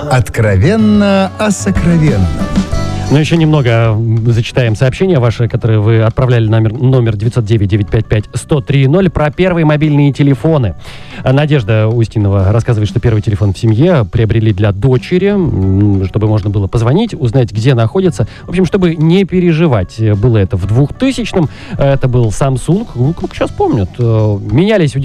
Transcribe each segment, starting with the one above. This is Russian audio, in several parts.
Откровенно о сокровенном. Но еще немного зачитаем сообщения ваши, которые вы отправляли на номер 909-955-1030 про первые мобильные телефоны. Надежда Устинова рассказывает, что первый телефон в семье приобрели для дочери, чтобы можно было позвонить, узнать, где находится. В общем, чтобы не переживать. Было это в 2000-м. Это был Samsung. Ну, как сейчас помнят. Менялись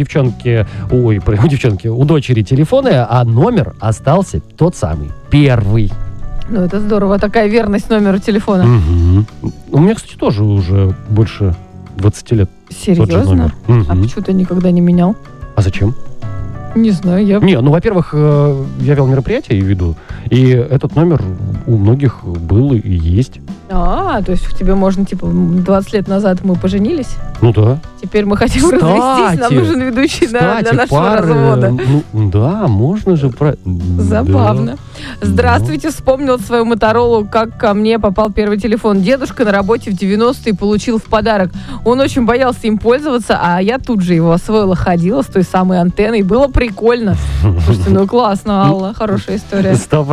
у дочери телефоны, а номер остался тот самый, первый. Ну, это здорово, такая верность номеру телефона. Угу. У меня, кстати, тоже уже больше 20 лет. Серьезно? А почему ты никогда не менял? А зачем? Не знаю, во-первых, я вел мероприятие и веду, и этот номер у многих был и есть. То есть в тебе можно, 20 лет назад мы поженились? Ну да. Теперь мы хотим развестись, нам нужен ведущий для нашего развода. Да, можно же. Забавно. Да. Здравствуйте, вспомнил свою Моторолу, как ко мне попал первый телефон. Дедушка на работе в 90-е получил в подарок. Он очень боялся им пользоваться, а я тут же его освоила, ходила с той самой антенной. Было прикольно. Слушайте, классно, Алла, хорошая история.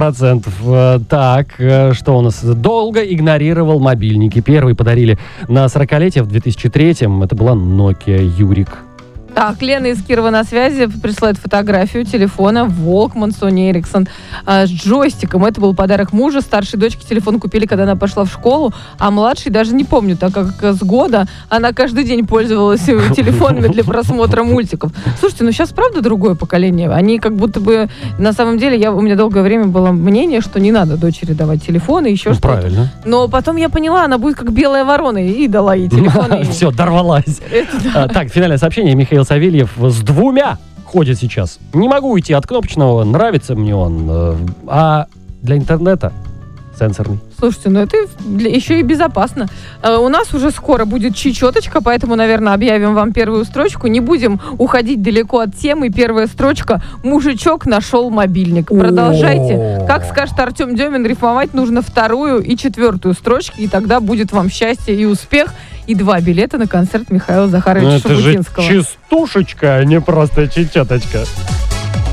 100%. Так, что у нас? Долго игнорировал мобильники. Первый подарили на 40-летие в 2003-м. Это была Nokia Юрик. Так, Лена из Кирова на связи присылает фотографию телефона Walkman Sony Ericsson с джойстиком. Это был подарок мужа. Старшей дочке телефон купили, когда она пошла в школу, а младшей даже не помню, так как с года она каждый день пользовалась телефонами для просмотра мультиков. Слушайте, сейчас правда другое поколение. Они как будто бы, на самом деле, у меня долгое время было мнение, что не надо дочери давать телефоны, еще что-то. Правильно. Но потом я поняла, она будет как белая ворона, и дала ей телефон. Все, дорвалась. Так, финальное сообщение. Михаил Савельев с 2 ходит сейчас. Не могу уйти от кнопочного, нравится мне он. А для интернета сенсорный. Слушайте, это еще и безопасно. У нас уже скоро будет чечеточка, поэтому, наверное, объявим вам первую строчку. Не будем уходить далеко от темы. Первая строчка: мужичок нашел мобильник. Продолжайте. Как скажет Артем Демин, рифмовать нужно 2-ю и 4-ю строчки, и тогда будет вам счастье и успех. И 2 билета на концерт Михаила Захаровича Шуфутинского. Это же частушечка, а не просто чечеточка.